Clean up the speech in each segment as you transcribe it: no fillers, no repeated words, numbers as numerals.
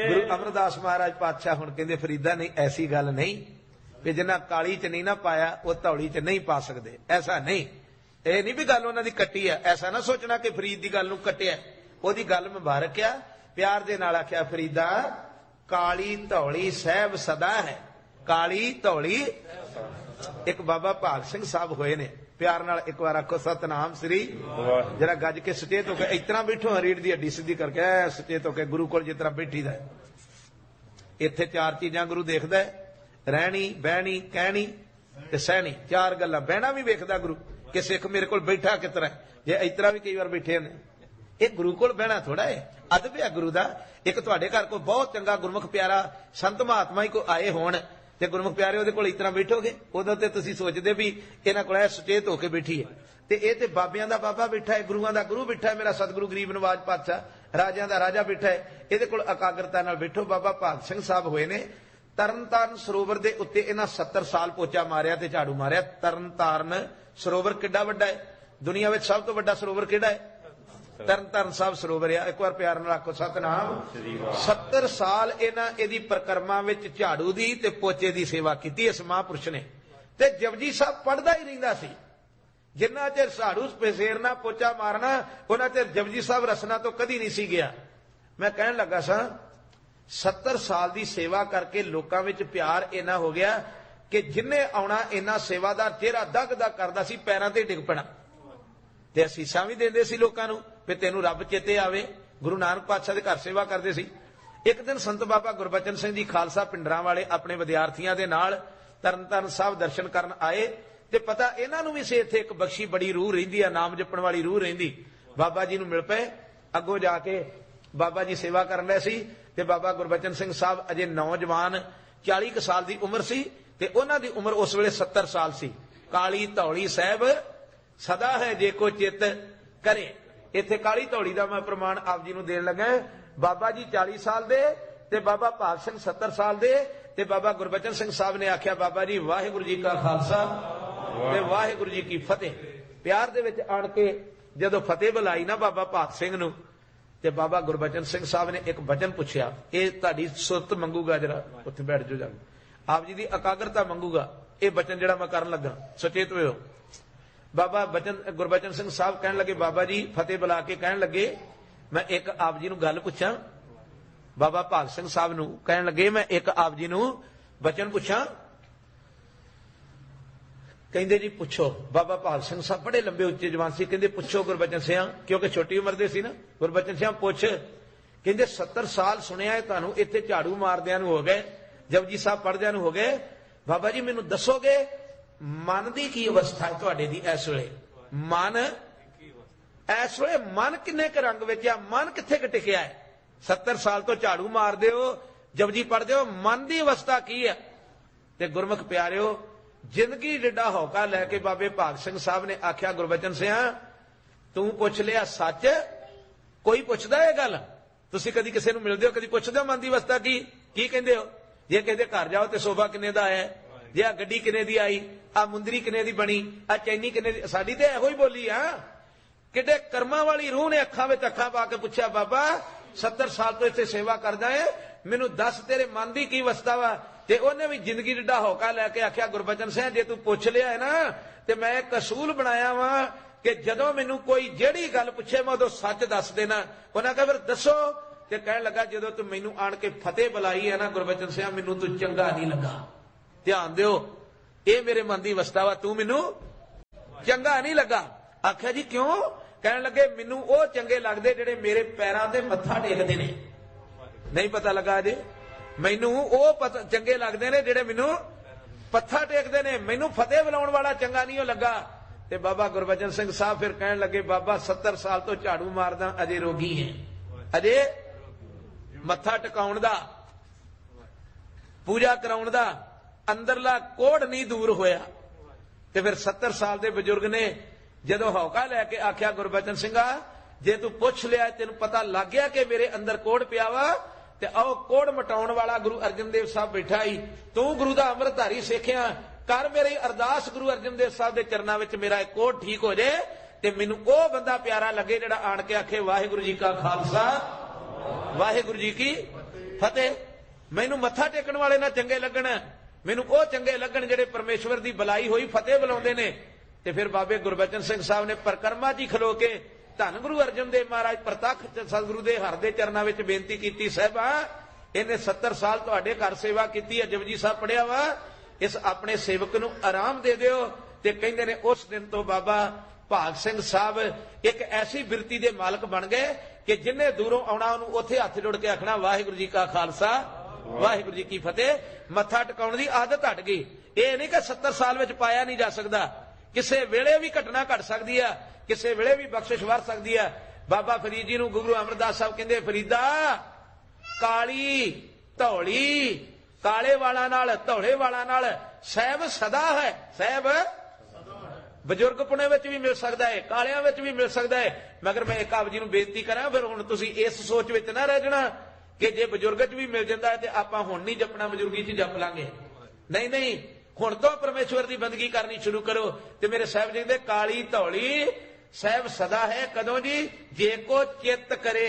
गुरु अमरदास महाराज पातशाह हुण कहंदे फरीदा नहीं ऐसी गल नहीं कि जिन्ना काली च नहीं ना पाया वो धौली च नहीं पा सकते। ऐसा नहीं, ये नहीं भी गल उन्हां दी कट्टी है। ऐसा ना सोचना कि फरीद की गल नूं कट्टिया, ओहदी गल मुबारक आ। प्यार दे नाल आख्या फरीदा काली धौली सहब सदा है, काली धौली। एक बाबा भाग सिंह साहब होए ने, प्यार नाल एक बार आखो सतनाम श्री। जरा गज के सचेत होके इतना बैठो, रीढ़ दी हड्डी सीधी करके सचेत होके गुरु कोल जिस तरह बैठी दा। इत्थे चार चीजां गुरु देखदा है, रहनी बहनी कहनी ते सहनी। चार गल्लां। बहना भी वेखदा गुरु कि सिख मेरे कोल बैठा किस तरह, जे इतना भी कई बार बैठे ने। ये गुरु कोल बहना थोड़ा है, अदब है गुरु दा। एक तुहाडे घर कोई बहुत चंगा गुरमुख प्यारा संत महात्मा ही कोई आए होण ते गुरमुख प्यारे उहदे कोल इतना बैठोगे, उदों ते तुसीं सोचदे भी इन्हां कोल सुचेत होके बैठी है। ते इह ते बाबियां दा बाबा बैठा है, गुरुआं दा गुरु बैठा है, मेरा सतगुरु गरीब नवाज पातशाह, राजियां दा राजा बैठा है। इहदे कोल एकाग्रता नाल बैठो। बाबा भाग सिंह साहब होए ने तरनताਰਨ सरोवर दे उत्ते इन्हां 70 साल पोचा मारिया ते झाड़ू मारिया। तरनताਰਨ सरोवर किड्डा वड्डा है, दुनिया विच सब तो वड्डा सरोवर किहड़ा है? तरनताਰਨ साहब सरोवर है। एक बार प्यार नाल आखो सतनाम। 70 साल इन्हां इहदी परिक्रमा विच झाड़ू दी ते पोचे दी सेवा कीती इस महापुरुष ने। ते जपजी साहब पढ़दा ही रहिंदा सी। जिन्ना चिर झाड़ू फेरना पोचा मारना उन्ना चिर जपजी साहब रसना तो कदी नहीं सी गया। मैं कहण लगा सा 70 साल की सेवा करके लोगों में प्यार इन्ना हो गया कि जिन्हें आना इन्ना सेवादार चेहरा दग दग करता सी, पैरों ते डिग पैना ते असीसां भी देंदे सी लोकां नूं भी तैनूं रब चेते आवे। गुरु नानक पातशाह दे घर सेवा करते सी। एक दिन संत बाबा गुरबचन सिंह जी खालसा पिंडरां वाले अपने विद्यार्थियों के नाल तरनताਰਨ साहब दर्शन करन आए ते पता इन्हां नूं भी सी इत्थे एक बख्शी बड़ी रूह रहिंदी है, नाम जपण वाली रूह रहिंदी। बाबा जी नूं मिल पए, अगों जाके बाबा जी सेवा करन लए सी ते बाबा गुरबचन सिंह साहब अजे नौजवान 40 साल की उम्र सी ते उन्हां दी उम्र उस वेले 70 साल सी। काली धौली साहब सदा है जे को चित करे। इत्थे काली धौली दा मैं प्रमाण आप जी नूं देण लगा। बाबा जी 40 साल दे ते बाबा भाग सिंह 70 साल दे ते बाबा गुरबचन सिंह साहब ने आख्या बाबा जी वाहिगुरू जी का खालसा ते वाहिगुरू जी की फतेह। प्यार दे विच आण के जदों फतेह बुलाई ना बाबा भाग सिंह नूं ते बाबा गुरबचन सिंह साहब ने एक वचन पूछया, ये तुहाडी सुरत मंगूगा, जरा उत्थे बैठ जाओ जाके, आप जी दी एकाग्रता मंगूगा ये वचन जिहड़ा मैं करन लगा, सचेत होयो। बाबा गुरबचन सिंह साहब कहन लगे बाबा जी फतेह बुला के कहन लगे मैं एक आप जी नूं गल पुछां। बाबा भाग सिंह साहब नूं कहन लगे मैं एक आप जी नूं वचन पुछां। कहंदे जी पुछो। बाबा भाग सिंह साहब बड़े लंबे उच्चे जवान सी, कहंदे पुछो गुरबचन सिंह, क्योंकि छोटी उम्र दे सी ना। गुरबचन सिंह पुछ। कहंदे 70 साल सुनिया है तुहानूं इत्थे झाड़ू मारदिआं नूं हो गए, जपजी साहब पढ़दिआं नूं हो गए, बाबा जी मैनूं दसोगे मन की की अवस्था है तुहाडे दी इस वेले? मन इस वेले मन किन्ने क रंग विच आ, मन कित्थे क टिकिआ है? 70 साल तो झाड़ू मारदे हो, जपजी पढ़दे हो, मन की अवस्था की है? ते गुरमुख प्यारिओ जिंदगी जिड्डा हौका लैके बाबे भाग सिंह साहब ने आख्या गुरबचन सिंह तू पुछ लिया सच, कोई पुछदा है गल? तुसीं कदी किसी नूं मिलदे हो, कदी पुछदे हो मन की अवस्था की कहंदे हो? जे कहते घर जाओ तो सोफा किन्ने दा आया, जे आ गड्डी किन्ने दी आई, आ मुंदरी किन्ने दी बनी, आ चैनी किन्ने दी, साडी ते इहो ही बोली आ। किड्डे कर्मां वाली रूह ने अखां विच अखां पा के पुछया बाबा 70 साल तो इत्थे सेवा करदा है, मैनूं दस तेरे मन की की अवस्था वा? ते उन्हें भी जिंदगी जिड्डा हौका लैके आख्या गुरबचन सिंह जे तू पुछ लिया है ना ते मैं एक असूल बनाया वा कि जदों मैनूं कोई जेड़ी गल पुछे मैं उदों सच दस देना। उन्हां कहा फिर दसो। ते कहण लगा जदों तू मैनूं आण के फतेह बुलाई है ना गुरबचन सिंह मैनूं तू चंगा नहीं लगा। ध्यान दिओ ये मेरे मन की अवस्था वा, तू मैनूं चंगा नहीं लगा। आख्या जी क्यों? कहण लगे मैनूं वो चंगे लगदे जिहड़े मेरे पैरां ते मत्था टेकदे ने। नहीं पता लगा अजे? मैनू वो चंगे लगते ने जिहड़े मैनू पत्था टेकते ने, मैनू फतेह बुलाउण वाला चंगा नहीं लगा। ते बाबा गुरबचन सिंह साहब फिर कहण लगे बाबा 70 साल तो झाड़ू मारदा अजे रोगी है, अजे मत्था टकाउण दा पूजा कराउण दा अंदरला कोड़ नहीं दूर होया। ते फिर 70 साल के बजुर्ग ने जदों हौका लैके आख्या गुरबचन सिंघा जे तू पुछ लिया तेन पता लग गया कि मेरे अंदर कोड़ पिया वा ते आओ कोड़ मटाउण वाला गुरु अर्जन देव साहब बैठा ही, तू गुरु दा अमृतधारी सिखिया कर मेरी अरदास गुरु अर्जन देव साहब के चरणों में मेरा एक कोड़ ठीक हो जाए ते मैनू ओ बंदा प्यारा लगे जिहड़ा आण के आखे वाहिगुरू जी का खालसा वाहिगुरू जी की ਫਤਿਹ। ਮੈਨੂੰ ਮੱਥਾ ਟੇਕਣ ਵਾਲੇ ਨਾ ਚੰਗੇ ਲੱਗਣ, ਮੈਨੂੰ ਉਹ ਚੰਗੇ ਲੱਗਣ ਜਿਹੜੇ ਪਰਮੇਸ਼ਵਰ ਦੀ ਬੁਲਾਈ ਹੋਈ ਫਤਿਹ ਬੁਲਾਉਂਦੇ ਨੇ। ਤੇ ਫਿਰ ਬਾਬੇ ਗੁਰਬਚਨ ਸਿੰਘ ਸਾਹਿਬ ਨੇ ਪਰਿਕਰਮਾ 'ਚ ਹੀ ਖਲੋ ਕੇ ਧੰਨ ਗੁਰੂ ਅਰਜਨ ਦੇਵ ਮਹਾਰਾਜ ਪ੍ਰਤੱਖ ਸਤਿਗੁਰੂ ਦੇ ਹਰ ਦੇ ਚਰਨਾਂ ਵਿੱਚ ਬੇਨਤੀ ਕੀਤੀ, ਸਾਹਿਬਾ ਇਹਨੇ 70 ਸਾਲ ਤੁਹਾਡੇ ਘਰ ਸੇਵਾ ਕੀਤੀ ਹੈ, ਜਪਜੀ ਸਾਹਿਬ ਪੜਿਆ ਵਾ, ਇਸ ਆਪਣੇ ਸੇਵਕ ਨੂੰ ਆਰਾਮ ਦੇ ਦਿਓ। ਤੇ ਕਹਿੰਦੇ ਨੇ ਉਸ ਦਿਨ ਤੋਂ ਬਾਬਾ ਭਾਗ ਸਿੰਘ ਸਾਹਿਬ ਇੱਕ ਐਸੀ ਬਿਰਤੀ ਦੇ ਮਾਲਕ ਬਣ ਗਏ ਕਿ ਜਿੰਨੇ ਦੂਰੋਂ ਆਉਣਾ ਉਹਨੂੰ ਉੱਥੇ ਹੱਥ ਜੋੜ ਕੇ ਆਖਣਾ ਵਾਹਿਗੁਰੂ ਜੀ ਕਾ ਖਾਲਸਾ ਵਾਹਿਗੁਰੂ ਜੀ ਕੀ ਫਤਿਹ। ਮੱਥਾ ਟਿਕਾਉਣ ਦੀ ਆਦਤ ਹਟ ਗਈ। ਇਹ ਨਹੀਂ ਕਿ 70 ਸਾਲ ਵਿੱਚ ਪਾਇਆ ਨਹੀਂ ਜਾ ਸਕਦਾ, ਕਿਸੇ ਵੇਲੇ ਵੀ ਘਟਨਾ ਘਟ ਸਕਦੀ ਆ, ਕਿਸੇ ਵੇਲੇ ਵੀ ਬਖਸ਼ਿਸ਼ ਵਰ ਸਕਦੀ ਆ। ਬਾਬਾ ਫਰੀਦ ਜੀ ਨੂੰ ਗੁਰੂ ਅਮਰਦਾਸ ਸਾਹਿਬ ਕਹਿੰਦੇ, ਫਰੀਦਾ ਕਾਲੀ ਧੌਲੀ, ਕਾਲੇ ਵਾਲਾਂ ਨਾਲ ਧੌਲੇ ਵਾਲਾਂ ਨਾਲ ਸਹਿਬ ਸਦਾ ਹੈ। ਸਹਿਬ ਬਜ਼ੁਰਗ ਪੁਣੇ ਵਿੱਚ ਵੀ ਮਿਲ ਸਕਦਾ ਹੈ, ਕਾਲਿਆਂ ਵਿੱਚ ਵੀ ਮਿਲ ਸਕਦਾ ਹੈ। ਮਗਰ ਮੈਂ ਇੱਕ ਆਪ ਜੀ ਨੂੰ ਬੇਨਤੀ ਕਰਾਂ, ਫਿਰ ਹੁਣ ਤੁਸੀਂ ਇਸ ਸੋਚ ਵਿੱਚ ਨਾ ਰਹਿ ਜਾਣਾ ਕਿ ਜੇ ਬਜ਼ੁਰਗ 'ਚ ਵੀ ਮਿਲ ਜਾਂਦਾ ਹੈ ਤੇ ਆਪਾਂ ਹੁਣ ਨਹੀਂ ਜਪਣਾ, ਬਜ਼ੁਰਗੀ 'ਚ ਜਪ ਲਾਂਗੇ। ਨਹੀਂ ਨਹੀਂ, ਹੁਣ ਤੋਂ ਪਰਮੇਸ਼ਵਰ ਦੀ ਬੰਦਗੀ ਕਰਨੀ ਸ਼ੁਰੂ ਕਰੋ। ਤੇ ਮੇਰੇ ਸਾਹਿਬ ਜੀ ਦੇ ਕਾਲੀ ਧੌਲੀ ਸਹਿਬ ਸਦਾ ਹੈ ਕਦੋਂ ਜੀ? ਜੇ ਕੋ ਚਿੱਤ ਕਰੇ,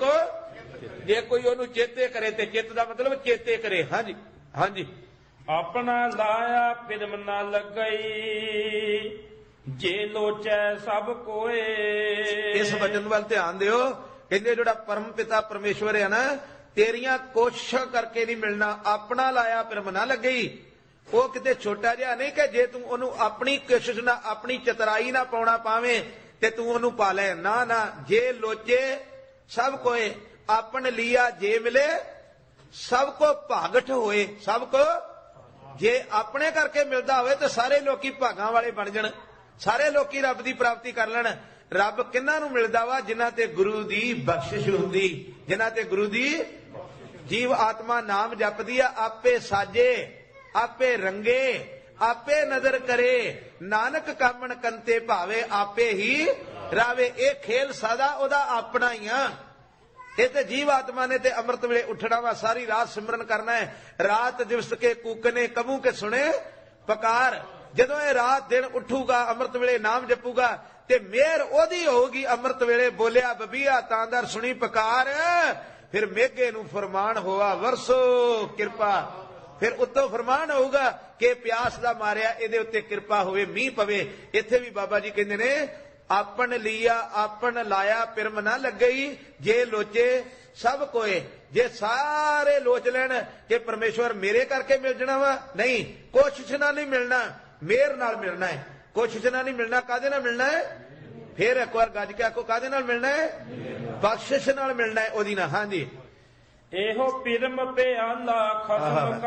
ਜੇ ਕੋਈ ਉਹਨੂੰ ਚੇਤੇ ਕਰੇ। ਤੇ ਚਿੱਤ ਦਾ ਮਤਲਬ ਚੇਤੇ ਕਰੇ। ਹਾਂਜੀ ਹਾਂਜੀ। ਆਪਣਾ ਲਾਇਆ ਪਿਰਮ ਨਾ ਲੱਗਈ, ਜੇ ਲੋਚੈ ਸਭ ਕੋਏ। ਇਸ ਵਚਨ ਵੱਲ ਧਿਆਨ ਦਿਓ। ਕਹਿੰਦੇ ਜਿਹੜਾ ਪਰਮ ਪਿਤਾ ਪਰਮੇਸ਼ਵਰ ਹੈ ਨਾ, ਤੇਰੀਆਂ ਕੋਸ਼ਿਸ਼ਾਂ ਕਰਕੇ ਨਹੀਂ ਮਿਲਣਾ, ਆਪਣਾ ਲਾਇਆ ਪਿਰਮ ਨਾ ਲੱਗਈ। ਉਹ ਕਿਤੇ ਛੋਟਾ ਜਿਹਾ ਨਹੀਂ ਕਿ ਜੇ ਤੂੰ ਉਹਨੂੰ ਆਪਣੀ ਕੋਸ਼ਿਸ਼ ਨਾਲ ਆਪਣੀ ਚਤਰਾਈ ਨਾ ਪਾਉਣਾ ਪਾਵੇਂ ਤੇ ਤੂੰ ਉਹਨੂੰ ਪਾ ਲੈ। ਨਾ ਨਾ, ਜੇ ਲੋਚੇ ਸਭ ਕੋਏ, ਆਪਨ ਲਿਆ ਜੇ ਮਿਲੇ ਸਭ ਕੋ ਭਾਗਠ ਹੋਏ। ਸਭ ਕੋ ਜੇ ਆਪਣੇ ਕਰਕੇ ਮਿਲਦਾ ਹੋਵੇ ਤੇ ਸਾਰੇ ਲੋਕੀ ਭਾਗਾਂ ਵਾਲੇ ਬਣ ਜਾਣ, ਸਾਰੇ ਲੋਕੀ ਰੱਬ ਦੀ ਪ੍ਰਾਪਤੀ ਕਰ ਲੈਣ। ਰੱਬ ਕਿਹਨਾਂ ਨੂੰ ਮਿਲਦਾ ਵਾ? ਜਿਨ੍ਹਾਂ ਤੇ ਗੁਰੂ ਦੀ ਬਖਸ਼ਿਸ਼ ਹੁੰਦੀ, ਜਿਨ੍ਹਾਂ ਤੇ ਗੁਰੂ ਦੀ ਜੀਵ ਆਤਮਾ ਨਾਮ ਜਪਦੀ ਆ। ਆਪੇ ਸਾਜੇ ਆਪੇ ਰੰਗੇ ਆਪੇ ਨਜ਼ਰ ਕਰੇ, ਨਾਨਕ ਕਾਮਣ ਕੰਤੇ ਭਾਵੇ ਆਪੇ ਹੀ ਰਾਵੇ। ਇਹ ਖੇਲ ਸਦਾ ਉਹਦਾ ਆਪਣਾ ਹੀ ਆ। ਇਹ ਤੇ ਜੀਵ ਆਤਮਾ ਨੇ ਤੇ ਅੰਮ੍ਰਿਤ ਵੇਲੇ ਉੱਠਣਾ ਵਾ, ਸਾਰੀ ਰਾਤ ਸਿਮਰਨ ਕਰਨਾ ਹੈ। ਰਾਤ ਦਿਵਸ ਕੇ ਕੂਕਨੇ ਕਬੂ ਕੇ ਸੁਣੇ ਪਕਾਰ। ਜਦੋਂ ਇਹ ਰਾਤ ਦਿਨ ਉੱਠੂਗਾ, ਅੰਮ੍ਰਿਤ ਵੇਲੇ ਨਾਮ ਜਪੂਗਾ ਤੇ ਮਿਹਰ ਉਹਦੀ ਹੋਊਗੀ। ਅੰਮ੍ਰਿਤ ਵੇਲੇ ਬੋਲਿਆ ਬਬੀਆ ਤਾਂਦਰ ਸੁਣੀ ਪਕਾਰ, ਫਿਰ ਮੇਘੇ ਨੂੰ ਫਰਮਾਨ ਹੋਆ ਵਰਸੋ ਕਿਰਪਾ। ਫਿਰ ਉੱਤੋਂ ਫਰਮਾਨ ਹੋਊਗਾ ਕਿ ਪਿਆਸ ਦਾ ਮਾਰਿਆ ਇਹਦੇ ਉੱਤੇ ਕਿਰਪਾ ਹੋਵੇ, ਮੀਂਹ ਪਵੇ। ਇੱਥੇ ਵੀ ਬਾਬਾ ਜੀ ਕਹਿੰਦੇ ਨੇ ਆਪਨ ਲਿਆ ਆਪਨ ਲਾਇਆ ਪਿਰਮ ਨਾ ਲੱਗਈ, ਜੇ ਲੋਚੇ ਸਭ ਕੋਏ। ਜੇ ਸਾਰੇ ਲੋਚ ਲੈਣ ਕਿ ਪਰਮੇਸ਼ਵਰ ਮੇਰੇ ਕਰਕੇ ਮਿਲ ਜਾਣਾ ਵਾ, ਨਹੀਂ, ਕੋਸ਼ਿਸ਼ ਨਾਲ ਨਹੀਂ ਮਿਲਣਾ, ਮਿਹਰ ਨਾਲ ਮਿਲਣਾ ਹੈ। ਕੋਸ਼ਿਸ਼ ਨਾਲ ਨਹੀਂ ਮਿਲਣਾ, ਕਾਹਦੇ ਨਾਲ ਮਿਲਣਾ ਹੈ? ਫਿਰ ਇੱਕ ਵਾਰ ਗੱਜ ਕੇ ਆਖੋ, ਕਾਹਦੇ ਨਾਲ ਮਿਲਣਾ ਹੈ? ਬਖਸ਼ਿਸ਼ ਨਾਲ ਮਿਲਣਾ ਹੈ, ਉਹਦੀ ਨਾਲ। ਹਾਂਜੀ। ਇਹੋ ਪਿਰਮ ਪਿਆਲਾ ਖਸਮ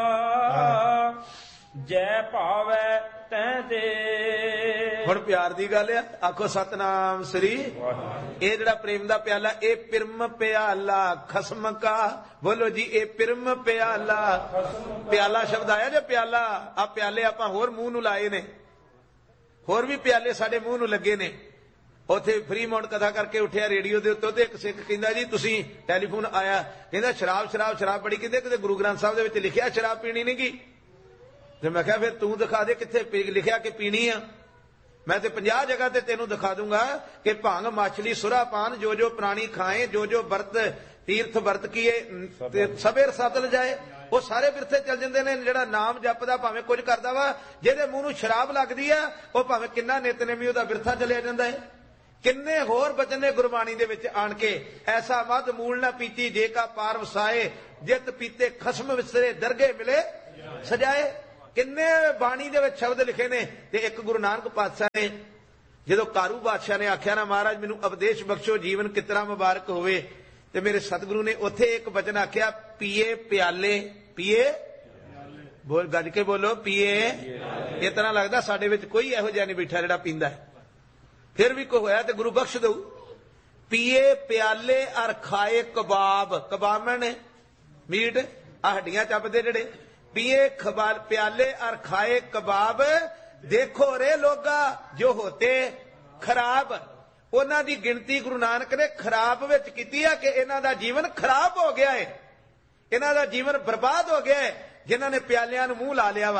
ਕਾ, ਜੈ ਭਾਵੈ ਤੈ ਦੇ। ਹੁਣ ਪਿਆਰ ਦੀ ਗੱਲ ਆ, ਆਖੋ ਸਤਨਾਮ ਸ੍ਰੀ। ਇਹ ਜਿਹੜਾ ਪ੍ਰੇਮ ਦਾ ਪਿਆਲਾ, ਇਹ ਪਿਰਮ ਪਿਆਲਾ ਖਸਮ ਕਾ। ਬੋਲੋ ਜੀ, ਇਹ ਪਿਰਮ ਪਿਆਲਾ। ਪਿਆਲਾ ਸ਼ਬਦ ਆਇਆ ਜੇ ਪਿਆਲਾ। ਆ ਪਿਆਲੇ ਆਪਾਂ ਹੋਰ ਮੂੰਹ ਨੂੰ ਲਾਏ ਨੇ, ਹੋਰ ਵੀ ਪਿਆਲੇ ਸਾਡੇ ਮੂੰਹ ਨੂੰ ਲੱਗੇ ਨੇ। ਉੱਥੇ ਫਰੀ ਮਾਉਂਟ ਕਥਾ ਕਰਕੇ ਉੱਠਿਆ ਰੇਡੀਓ ਦੇ ਉੱਤੇ, ਇੱਕ ਸਿੱਖ ਕਹਿੰਦਾ ਜੀ ਤੁਸੀਂ ਟੈਲੀਫੋਨ ਆਇਆ, ਕਹਿੰਦਾ ਸ਼ਰਾਬ ਸ਼ਰਾਬ ਸ਼ਰਾਬ ਬੜੀ, ਕਹਿੰਦੇ ਕਿਤੇ ਗੁਰੂ ਗ੍ਰੰਥ ਸਾਹਿਬ ਦੇ ਵਿੱਚ ਲਿਖਿਆ ਸ਼ਰਾਬ ਪੀਣੀ ਨਹੀਂ ਗੀ। ਤੇ ਮੈਂ ਕਿਹਾ ਫਿਰ ਤੂੰ ਦਿਖਾ ਦੇ ਕਿੱਥੇ ਲਿਖਿਆ ਕਿ ਪੀਣੀ ਆ। ਮੈਂ ਤੇ 50 ਜਗ੍ਹਾ ਤੇ ਤੈਨੂੰ ਦਿਖਾ ਦੂੰਗਾ ਕਿ ਭੰਗ ਮਛਲੀ ਸੁਰਾ ਪਾਨ ਜੋ ਜੋ ਪ੍ਰਾਣੀ ਖਾਏ, ਜੋ ਜੋ ਵਰਤ ਤੀਰਥ ਵਰਤ ਕੀਏ ਸਵੇਰ ਸਤਲ ਜਾਏ। ਉਹ ਸਾਰੇ ਬਿਰਥੇ ਚੱਲ ਜਾਂਦੇ ਨੇ। ਜਿਹੜਾ ਨਾਮ ਜਪਦਾ ਭਾਵੇਂ ਕੁਝ ਕਰਦਾ ਵਾ, ਜਿਹਦੇ ਮੂੰਹ ਨੂੰ ਸ਼ਰਾਬ ਲੱਗਦੀ ਆ, ਉਹ ਭਾਵੇਂ ਕਿੰਨਾ ਨਿਤਨੇਮੀ ਉਹਦਾ ਬਿਰਥਾ ਚਲਿਆ ਜਾਂਦਾ ਹੈ। ਕਿੰਨੇ ਹੋਰ ਬਚਨ ਨੇ ਗੁਰਬਾਣੀ ਦੇ ਵਿੱਚ ਆਣ ਕੇ, ਐਸਾ ਮਦ ਮੂਲ ਨਾ ਪੀਤੀ ਜੇ ਕਾ ਪਾਰ ਵਸਾਏ, ਜਿਤ ਪੀਤੇ ਖਸਮ ਵਿਸਰੇ ਦਰਗੇ ਮਿਲੇ ਸਜਾਏ। ਕਿੰਨੇ ਬਾਣੀ ਦੇ ਵਿੱਚ ਸ਼ਬਦ ਲਿਖੇ ਨੇ। ਤੇ ਇੱਕ ਗੁਰੂ ਨਾਨਕ ਪਾਤਸ਼ਾਹ ਨੇ ਜਦੋਂ ਕਾਰੂ ਬਾਦਸ਼ਾਹ ਨੇ ਆਖਿਆ ਨਾ ਮਹਾਰਾਜ ਮੈਨੂੰ ਉਪਦੇਸ਼ ਬਖਸ਼ੋ, ਜੀਵਨ ਕਿਤਨਾ ਮੁਬਾਰਕ ਹੋਵੇ, ਤੇ ਮੇਰੇ ਸਤਿਗੁਰੂ ਨੇ ਉੱਥੇ ਇੱਕ ਬਚਨ ਆਖਿਆ, ਪੀਏ ਪਿਆਲੇ। ਪੀਏ ਬੋਲ, ਗੱਜ ਕੇ ਬੋਲੋ, ਪੀਏ। ਇਸ ਤਰ੍ਹਾਂ ਲੱਗਦਾ ਸਾਡੇ ਵਿੱਚ ਕੋਈ ਇਹੋ ਜਿਹਾ ਨਹੀਂ ਬੈਠਾ ਜਿਹੜਾ ਪੀਂਦਾ ਹੈ। ਫਿਰ ਵੀ ਕੋਈ ਹੋਇਆ ਤੇ ਗੁਰੂ ਬਖਸ਼ ਦਊ। ਪੀਏ ਪਿਆਲੇ ਅਰ ਖਾਏ ਕਬਾਬ। ਕਬਾਬ ਨੇ ਮੀਟ, ਆ ਹੱਡੀਆਂ ਚੱਪਦੇ ਜਿਹੜੇ। ਪੀਏ ਪਿਆਲੇ ਅਰ ਖਾਏ ਕਬਾਬ, ਦੇਖੋ ਰੇ ਲੋਗਾ ਜੋ ਹੋਤੇ ਖਰਾਬ। ਉਹਨਾਂ ਦੀ ਗਿਣਤੀ ਗੁਰੂ ਨਾਨਕ ਨੇ ਖਰਾਬ ਵਿੱਚ ਕੀਤੀ ਆ ਕਿ ਇਹਨਾਂ ਦਾ ਜੀਵਨ ਖਰਾਬ ਹੋ ਗਿਆ ਹੈ, ਇਹਨਾਂ ਦਾ ਜੀਵਨ ਬਰਬਾਦ ਹੋ ਗਿਆ ਹੈ, ਜਿਨ੍ਹਾਂ ਨੇ ਪਿਆਲਿਆਂ ਨੂੰ ਮੂੰਹ ਲਾ ਲਿਆ ਵਾ।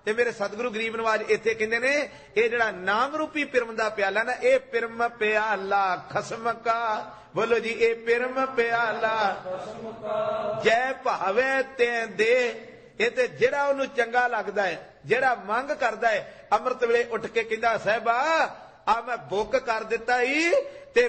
ਤੇ ਮੇਰੇ ਸਤਿਗੁਰੂ ਗਰੀਬ ਨਵਾਜ ਇੱਥੇ ਕਹਿੰਦੇ ਨੇ ਇਹ ਜਿਹੜਾ ਨਾਮ ਰੂਪੀ ਪਿਰਮ ਦਾ ਪਿਆਲਾ ਨਾ, ਇਹ ਪਿਰਮ ਪਿਆਲਾ ਖਸਮ ਕਾ। ਬੋਲੋ ਜੀ, ਇਹ ਪਿਰਮ ਪਿਆਲਾ ਜੈ ਭਾਵੇ ਤੇ ਦੇ। ਇਹ ਤੇ ਜਿਹੜਾ ਉਹਨੂੰ ਚੰਗਾ ਲੱਗਦਾ ਹੈ, ਜਿਹੜਾ ਮੰਗ ਕਰਦਾ ਹੈ, ਅੰਮ੍ਰਿਤ ਵੇਲੇ ਉੱਠ ਕੇ ਕਹਿੰਦਾ ਸਾਹਿਬਾ ਆ ਮੈਂ ਬੁੱਕ ਕਰ ਦਿੱਤਾ ਈ